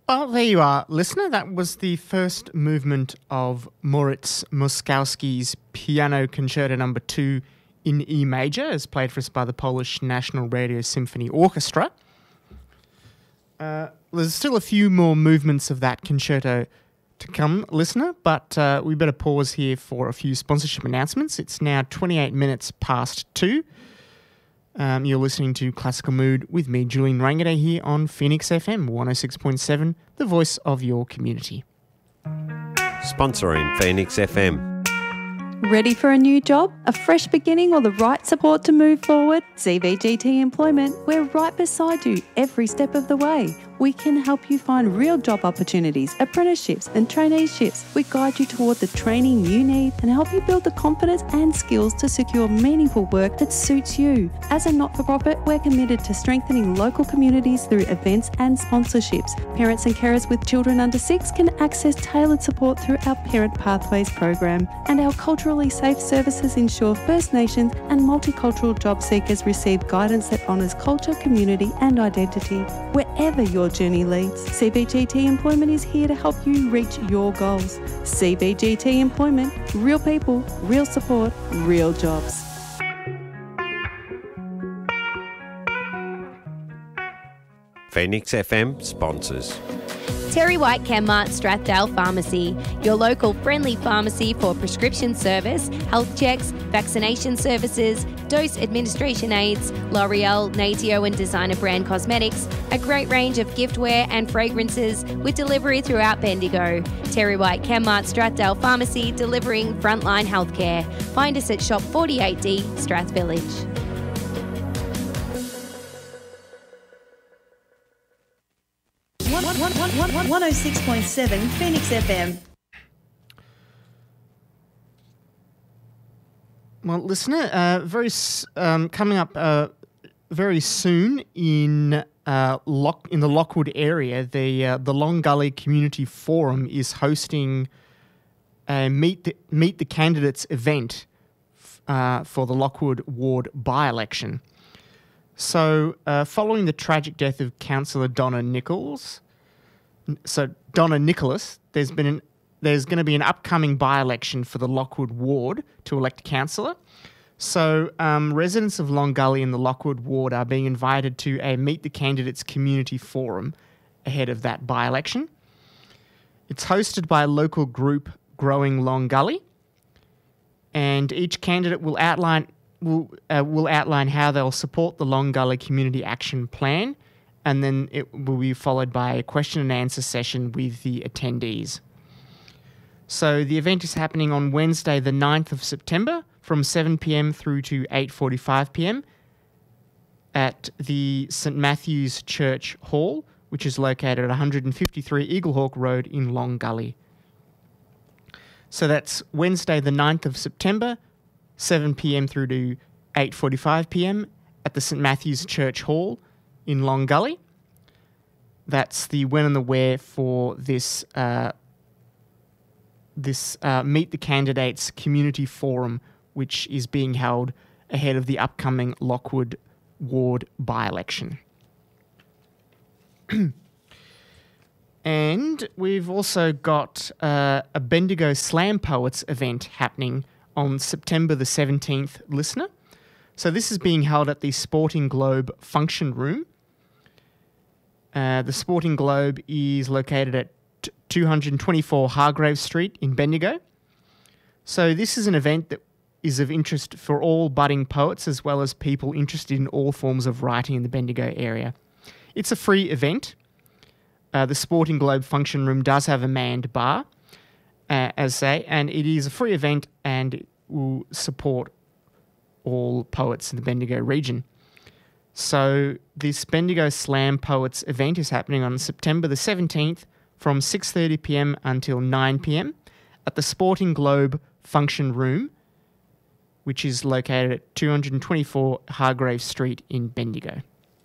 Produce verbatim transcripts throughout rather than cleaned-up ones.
Well, there you are, listener. That was the first movement of Moritz Moszkowski's Piano Concerto Number Two in E major, as played for us by the Polish National Radio Symphony Orchestra. Uh, there's still a few more movements of that concerto to come, listener, but uh, we better pause here for a few sponsorship announcements. It's now twenty-eight minutes past two. Um, you're listening to Classical Mood with me, Julian Rangaday, here on Phoenix F M one oh six point seven, the voice of your community. Sponsoring Phoenix F M. Ready for a new job, a fresh beginning, or the right support to move forward? C V G T Employment, we're right beside you every step of the way. We can help you find real job opportunities, apprenticeships and traineeships. We guide you toward the training you need and help you build the confidence and skills to secure meaningful work that suits you. As a not-for-profit, we're committed to strengthening local communities through events and sponsorships. Parents and carers with children under six can access tailored support through our Parent Pathways program. And our culturally safe services ensure First Nations and multicultural job seekers receive guidance that honours culture, community and identity. Wherever your journey leads, C B G T Employment is here to help you reach your goals. C B G T Employment, real people, real support, real jobs. Phoenix F M sponsors. Terry White Chemmart Strathdale Pharmacy, your local friendly pharmacy for prescription service, health checks, vaccination services, dose administration aids, L'Oreal, Natio and designer brand cosmetics, a great range of giftware and fragrances with delivery throughout Bendigo. Terry White Chemmart Strathdale Pharmacy, delivering frontline healthcare. Find us at Shop forty-eight D, Strath Village. one oh six point seven Phoenix F M. Well, listener, uh, very s- um, coming up uh, very soon in uh, Lock in the Lockwood area, the uh, the Long Gully Community Forum is hosting a meet the meet the candidates event f- uh, for the Lockwood Ward by-election. So, uh, following the tragic death of Councillor Donna Nichols. So Donna Nicholas, there's been an, there's going to be an upcoming by-election for the Lockwood Ward to elect a councillor. So um, residents of Long Gully in the Lockwood Ward are being invited to a Meet the Candidates community forum ahead of that by-election. It's hosted by a local group, Growing Long Gully, and each candidate will outline will uh, will outline how they'll support the Long Gully Community Action Plan. And then it will be followed by a question and answer session with the attendees. So the event is happening on Wednesday, the ninth of September, from seven p.m. through to eight forty-five p.m. at the St Matthew's Church Hall, which is located at one fifty-three Eaglehawk Road in Long Gully. So that's Wednesday, the ninth of September, seven p.m. through to eight forty-five p.m. at the St Matthew's Church Hall in Long Gully. That's the when and the where for this uh, this uh, Meet the Candidates community forum, which is being held ahead of the upcoming Lockwood Ward by-election. And we've also got uh, a Bendigo Slam Poets event happening on September the seventeenth, listener. So this is being held at the Sporting Globe Function Room. Uh, the Sporting Globe is located at t- two twenty-four Hargrave Street in Bendigo. So this is an event that is of interest for all budding poets as well as people interested in all forms of writing in the Bendigo area. It's a free event. Uh, the Sporting Globe Function Room does have a manned bar, uh, as say, and it is a free event and it will support all poets in the Bendigo region. So this Bendigo Slam Poets event is happening on September the seventeenth from six thirty p.m. until nine p.m. at the Sporting Globe Function Room, which is located at two twenty-four Hargrave Street in Bendigo.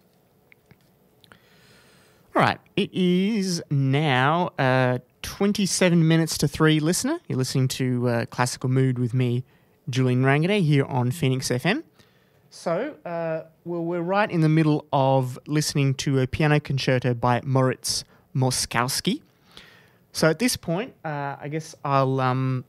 All right, it is now uh, twenty-seven minutes to three, listener. You're listening to uh, Classical Mood with me, Julian Rangaday, here on Phoenix F M. So, uh, well, we're right in the middle of listening to a piano concerto by Moritz Moszkowski. So at this point, uh, I guess I'll um,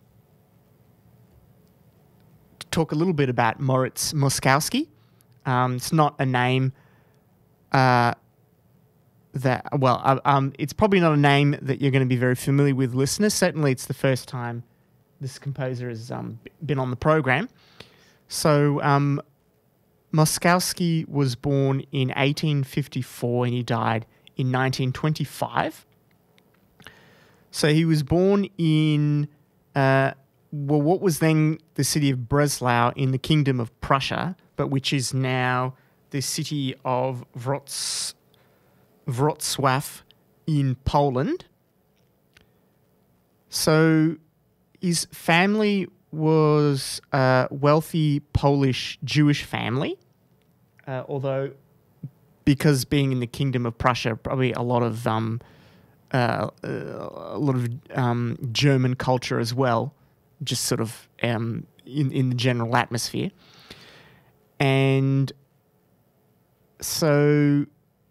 talk a little bit about Moritz Moszkowski. Um, it's not a name uh, that, well, uh, um, it's probably not a name that you're going to be very familiar with, listeners. Certainly it's the first time this composer has um, been on the program. So um, Moszkowski was born in eighteen fifty-four and he died in nineteen twenty-five. So he was born in, uh, well, what was then the city of Breslau in the Kingdom of Prussia, but which is now the city of Wroc- Wrocław in Poland. So his family was a wealthy Polish Jewish family, uh, although because being in the Kingdom of Prussia, probably a lot of um, uh, a lot of um, German culture as well, just sort of um, in in the general atmosphere, and so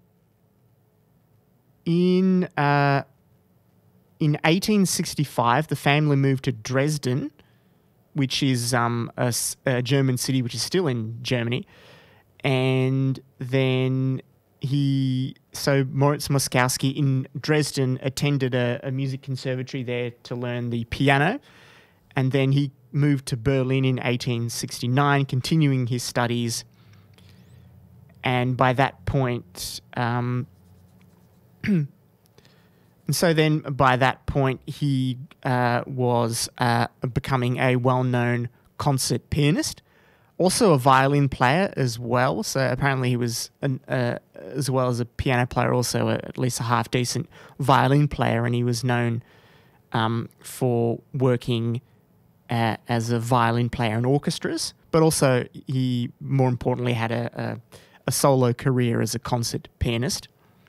in uh, in eighteen sixty-five, the family moved to Dresden, which is um, a, a German city which is still in Germany. And then he, so Moritz Moszkowski in Dresden attended a, a music conservatory there to learn the piano. And then he moved to Berlin in eighteen sixty-nine, continuing his studies. And by that point, um, and so then by that point, he uh, was uh, becoming a well-known concert pianist, also a violin player as well. So apparently he was, an, uh, as well as a piano player, also a, at least a half-decent violin player, and he was known um, for working uh, as a violin player in orchestras, but also he, more importantly, had a, a, a solo career as a concert pianist.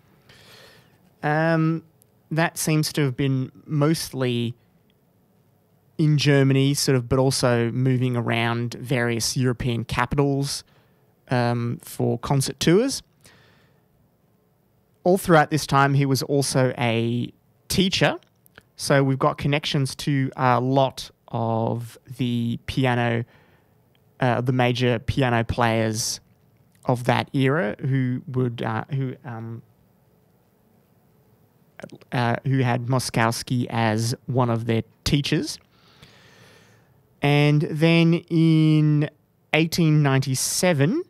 Um... That seems to have been mostly in Germany, sort of, but also moving around various European capitals um, for concert tours. All throughout this time, he was also a teacher. So we've got connections to a lot of the piano, uh, the major piano players of that era who would, uh, who, um, Uh, who had Moszkowski as one of their teachers. And then in eighteen ninety-seven,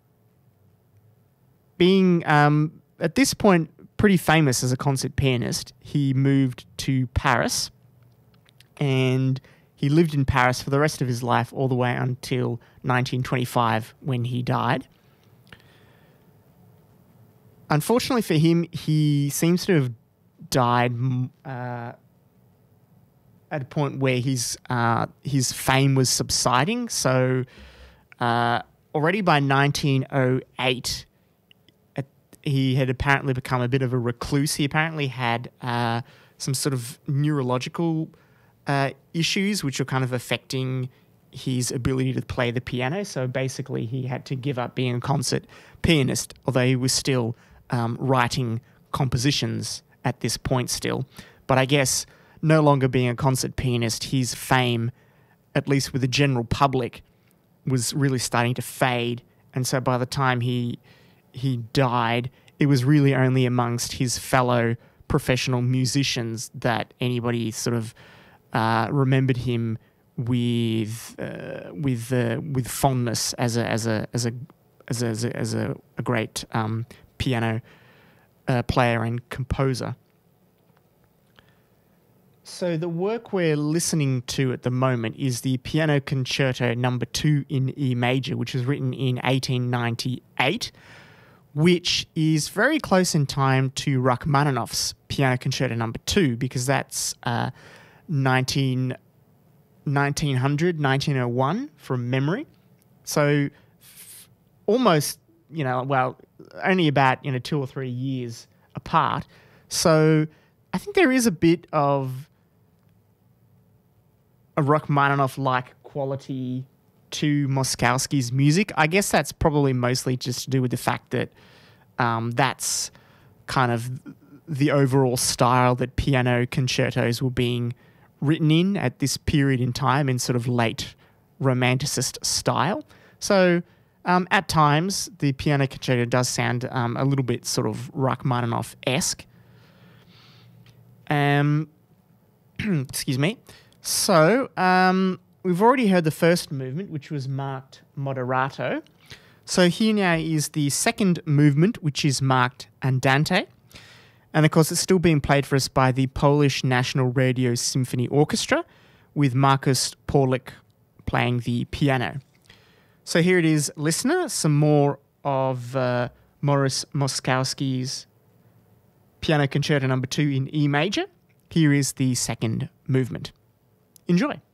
being um, at this point pretty famous as a concert pianist, he moved to Paris, and he lived in Paris for the rest of his life all the way until nineteen twenty-five when he died. Unfortunately for him, he seems to have died uh, at a point where his uh, his fame was subsiding. So uh, already by nineteen oh eight, uh, he had apparently become a bit of a recluse. He apparently had uh, some sort of neurological uh, issues which were kind of affecting his ability to play the piano. So basically he had to give up being a concert pianist, although he was still um, writing compositions at this point still. But I guess no longer being a concert pianist, his fame, at least with the general public, was really starting to fade. And so by the time he he died, it was really only amongst his fellow professional musicians that anybody sort of uh, remembered him with uh, with uh, with fondness as a as a as a as a as a, as a, a great um, piano Uh, player and composer. So the work we're listening to at the moment is the Piano Concerto Number Two in E Major, which was written in eighteen ninety-eight, which is very close in time to Rachmaninoff's Piano Concerto Number Two, because that's uh, nineteen, nineteen hundred, nineteen oh one from memory. So f- almost, you know, well, only about, you know, two or three years apart. So I think there is a bit of a Rachmaninoff-like quality to Moszkowski's music. I guess that's probably mostly just to do with the fact that um, that's kind of the overall style that piano concertos were being written in at this period in time, in sort of late Romanticist style. So um, at times, the piano concerto does sound um, a little bit sort of Rachmaninoff-esque. Um, excuse me. So um, we've already heard the first movement, which was marked moderato. So here now is the second movement, which is marked andante. And of course, it's still being played for us by the Polish National Radio Symphony Orchestra, with Markus Paulik playing the piano. So here it is, listener, some more of uh, Morris Moszkowski's Piano Concerto number two in E major. Here is the second movement. Enjoy.